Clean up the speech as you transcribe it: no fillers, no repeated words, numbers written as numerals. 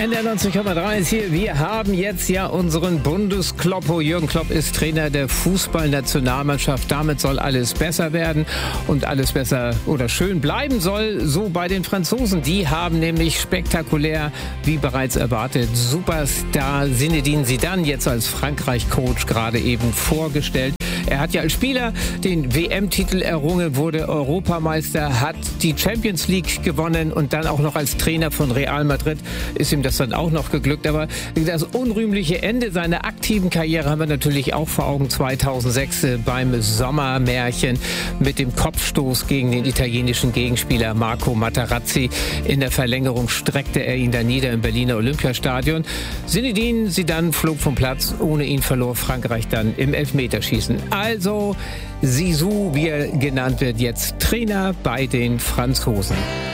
NDR 90,3 ist hier. Wir haben jetzt ja unseren Bundeskloppo. Jürgen Klopp ist Trainer der Fußballnationalmannschaft. Damit soll alles besser werden und alles besser oder schön bleiben soll. So bei den Franzosen. Die haben nämlich spektakulär, wie bereits erwartet, Superstar Zinedine Zidane jetzt als Frankreich-Coach gerade eben vorgestellt. Er hat ja als Spieler den WM-Titel errungen, wurde Europameister, hat die Champions League gewonnen und dann auch noch als Trainer von Real Madrid ist ihm das dann auch noch geglückt. Aber das unrühmliche Ende seiner aktiven Karriere haben wir natürlich auch vor Augen. 2006 beim Sommermärchen mit dem Kopfstoß gegen den italienischen Gegenspieler Marco Materazzi. In der Verlängerung streckte er ihn da nieder im Berliner Olympiastadion. Zinedine Zidane flog vom Platz. Ohne ihn verlor Frankreich dann im Elfmeterschießen. Also Zizou, wie er genannt wird, jetzt Trainer bei den Franzosen.